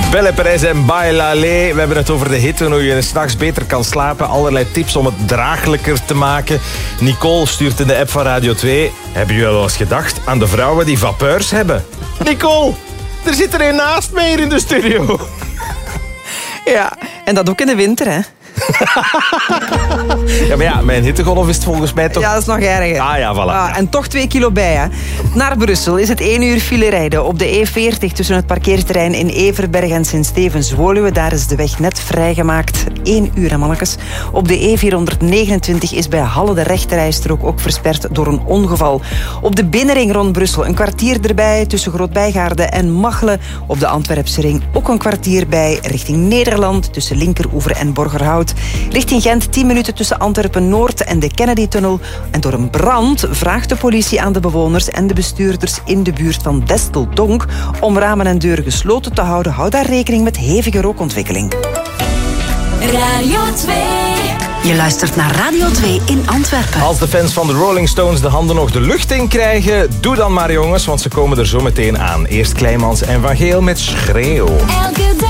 Belle Perez en Bailale. We hebben het over de hitte, hoe je 's nachts beter kan slapen. Allerlei tips om het draaglijker te maken. Nicole stuurt in de app van Radio 2. Hebben jullie wel eens gedacht aan de vrouwen die vapeurs hebben? Nicole, er zit er een naast mij hier in de studio. Ja, en dat ook in de winter, hè. Ja, maar ja, mijn hittegolf is het volgens mij toch... Ja, dat is nog erger. Ah ja, voilà. En toch 2 kilo bij, hè. Naar Brussel is het 1 uur file rijden op de E40 tussen het parkeerterrein in Everberg en Sint-Stevens-Woluwe. Daar is de weg net vrijgemaakt. 1 uur, hè, mannetjes. Op de E429 is bij Halle de rechterrijstrook ook versperd door een ongeval. Op de binnenring rond Brussel een kwartier erbij tussen Groot-Bijgaarde en Machelen. Op de Antwerpse ring ook een kwartier bij richting Nederland tussen Linkeroever en Borgerhout. Richting Gent 10 minuten tussen Antwerpen-Noord en de Kennedy-tunnel. En door een brand vraagt de politie aan de bewoners en de bestuurders in de buurt van Desteldonk om ramen en deuren gesloten te houden. Hou daar rekening met hevige rookontwikkeling. Radio 2. Je luistert naar Radio 2 in Antwerpen. Als de fans van de Rolling Stones de handen nog de lucht in krijgen, doe dan maar jongens, want ze komen er zo meteen aan. Eerst Kleimans en Van Geel met Schreeuw. Elke dag.